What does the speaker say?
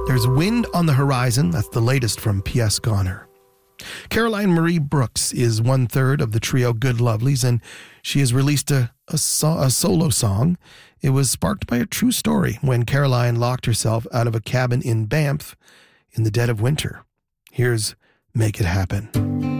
There's Wind on the Horizon. That's the latest from P.S. Goner. Caroline Marie Brooks is one-third of the trio Good Lovelies, and she has released a solo song. It was sparked by a true story when Caroline locked herself out of a cabin in Banff in the dead of winter. Here's Make It Happen.